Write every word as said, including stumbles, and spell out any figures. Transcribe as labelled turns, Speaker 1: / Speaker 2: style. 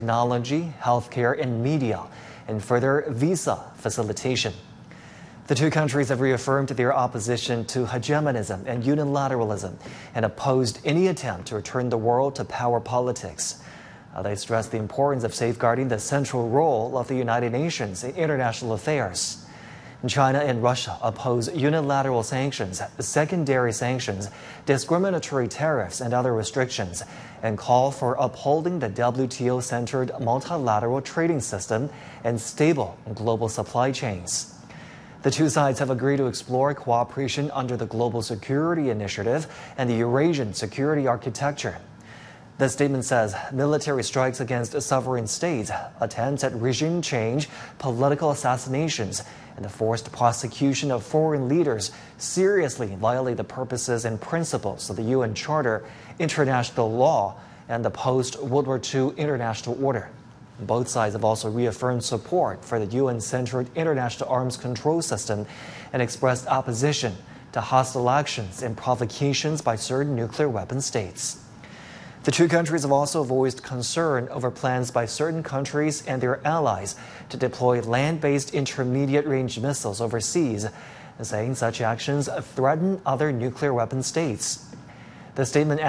Speaker 1: technology, healthcare, and media, and further visa facilitation. The two countries have reaffirmed their opposition to hegemonism and unilateralism and opposed any attempt to return the world to power politics. Uh, they stressed the importance of safeguarding the central role of the United Nations in international affairs. China and Russia oppose unilateral sanctions, secondary sanctions, discriminatory tariffs, and other restrictions, and call for upholding the W T O-centered multilateral trading system and stable global supply chains. The two sides have agreed to explore cooperation under the Global Security Initiative and the Eurasian Security Architecture. The statement says military strikes against sovereign states, attempts at regime change, political assassinations, and the forced prosecution of foreign leaders seriously violate the purposes and principles of the U N Charter, international law, and the post-World War Two international order. Both sides have also reaffirmed support for the U N-centered international arms control system and expressed opposition to hostile actions and provocations by certain nuclear weapon states. The two countries have also voiced concern over plans by certain countries and their allies to deploy land-based intermediate-range missiles overseas, saying such actions threaten other nuclear weapon states. The statement